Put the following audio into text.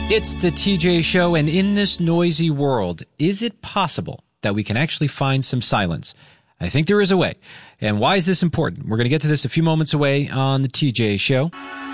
It's the TJ Show, and in this noisy world, is it possible that we can actually find some silence? I think there is a way. And why is this important? We're going to get to this a few moments away on the TJ Show.